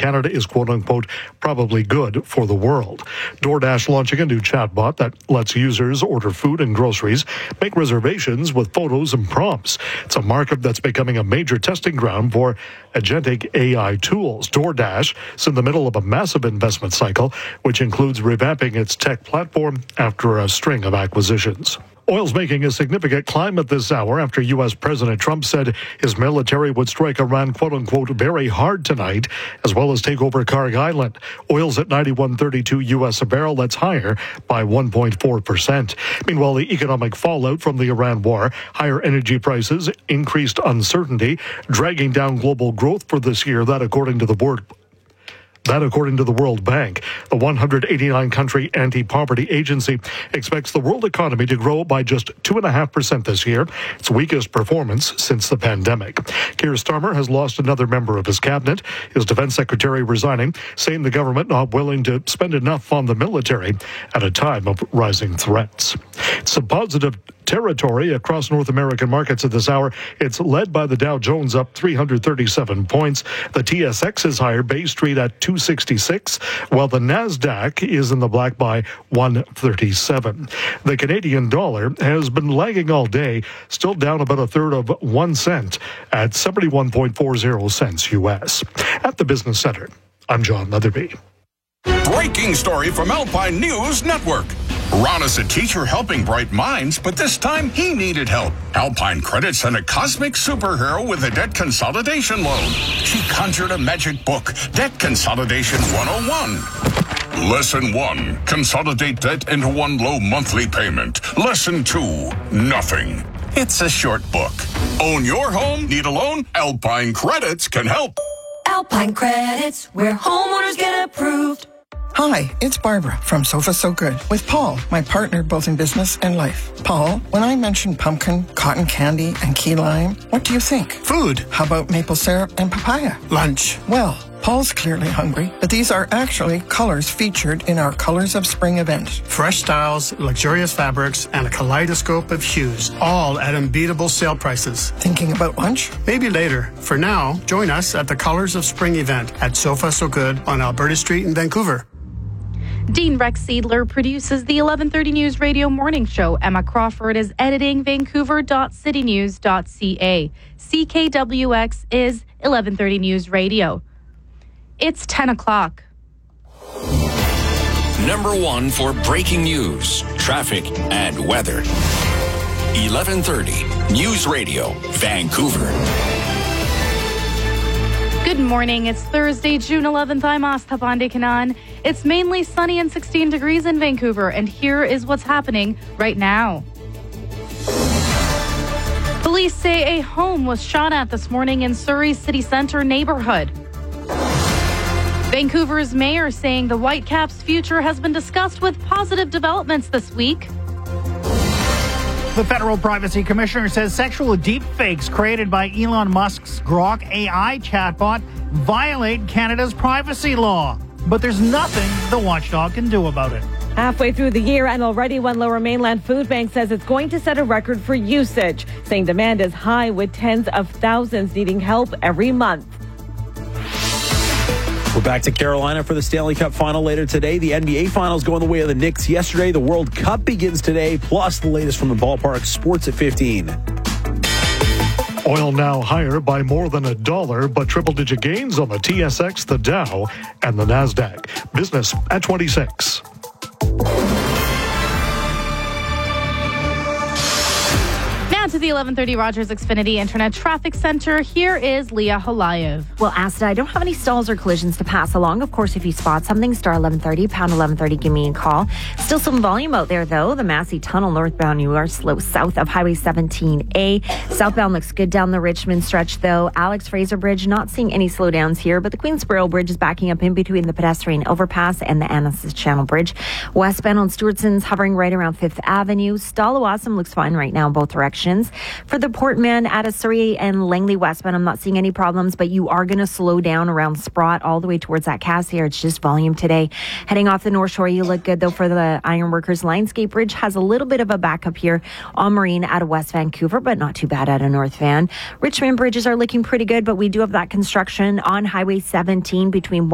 Canada is quote-unquote probably good for the world. DoorDash launching a new chatbot that lets users order food and groceries, make reservations with photos and prompts. It's a market that's becoming a major testing ground for agentic AI tools. DoorDash is in the middle of a massive investment cycle, which includes revamping its tech platform after a string of acquisitions. Oil's making a significant climb at this hour after U.S. President Trump said his military would strike Iran, quote-unquote, very hard tonight, as well as take over Kharg Island. Oil's at $91.32 U.S. a barrel. That's higher by 1.4%. Meanwhile, the economic fallout from the Iran war, higher energy prices, increased uncertainty, dragging down global growth for this year. That according to the World Bank. The 189-country anti-poverty agency expects the world economy to grow by just 2.5% this year, its weakest performance since the pandemic. Keir Starmer has lost another member of his cabinet, his defense secretary resigning, saying the government not willing to spend enough on the military at a time of rising threats. It's a positive territory across North American markets at this hour. It's led by the Dow Jones up 337 points. The TSX is higher, Bay Street at 266, while the NASDAQ is in the black by 137. The Canadian dollar has been lagging all day, still down about a third of 1 cent at 71.40 cents U.S. At the Business Center, I'm John Leatherby. Breaking story from Alpine News Network. Ron is a teacher helping bright minds, but this time he needed help. Alpine Credit sent a cosmic superhero with a debt consolidation loan. She conjured a magic book, Debt Consolidation 101. Lesson 1, consolidate debt into one low monthly payment. Lesson 2, nothing. It's a short book. Own your home? Need a loan? Alpine Credits can help. Alpine Credits, where homeowners get approved. Hi, it's Barbara from Sofa So Good with Paul, my partner both in business and life. Paul, when I mentioned pumpkin, cotton candy, and key lime, what do you think? Food. How about maple syrup and papaya? Lunch. Well, Paul's clearly hungry, but these are actually colors featured in our Colors of Spring event. Fresh styles, luxurious fabrics, and a kaleidoscope of hues, all at unbeatable sale prices. Thinking about lunch? Maybe later. For now, join us at the Colors of Spring event at Sofa So Good on Alberta Street in Vancouver. Dean Rex Seidler produces the 11:30 News Radio Morning Show. Emma Crawford is editing Vancouver.citynews.ca. CKWX is 11:30 News Radio. It's 10 o'clock. Number 1 for breaking news, traffic, and weather. 11:30 News Radio, Vancouver. Good morning. It's Thursday, June 11th. I'm Asta Pandey-Kanan. It's mainly sunny and 16 degrees in Vancouver, and here is what's happening right now. Police say a home was shot at this morning in Surrey's city centre neighborhood. Vancouver's mayor saying the Whitecaps' future has been discussed with positive developments this week. The Federal Privacy Commissioner says sexual deepfakes created by Elon Musk's Grok AI chatbot violate Canada's privacy law. But there's nothing the watchdog can do about it. Halfway through the year, and already one Lower Mainland Food Bank says it's going to set a record for usage, saying demand is high with tens of thousands needing help every month. We're back to Carolina for the Stanley Cup final later today. The NBA Finals going the way of the Knicks yesterday. The World Cup begins today, plus the latest from the ballpark. Sports at 15. Oil now higher by more than $1, but triple-digit gains on the TSX, the Dow, and the NASDAQ. Business at 26. Now to the 11:30 Rogers Xfinity Internet Traffic Center. Here is Leah Halayev. Well, Asta, I don't have any stalls or collisions to pass along. Of course, if you spot something, star 1130, pound 1130, give me a call. Still some volume out there, though. The Massey Tunnel northbound, you are slow south of Highway 17A. Southbound looks good down the Richmond stretch, though. Alex Fraser Bridge, not seeing any slowdowns here, but the Queensboro Bridge is backing up in between the pedestrian overpass and the Annacis Channel Bridge. Westbound on Stewartson's hovering right around 5th Avenue. Stallawasam looks fine right now in both directions. For the Portman at Surrey and Langley westbound, I'm not seeing any problems, but you are going to slow down around Sprott all the way towards that Cassiar. It's just volume today. Heading off the North Shore, you look good, though, for the Ironworkers. Lionsgate Bridge has a little bit of a backup here on Marine out of West Vancouver, but not too bad out of North Van. Richmond bridges are looking pretty good, but we do have that construction on Highway 17 between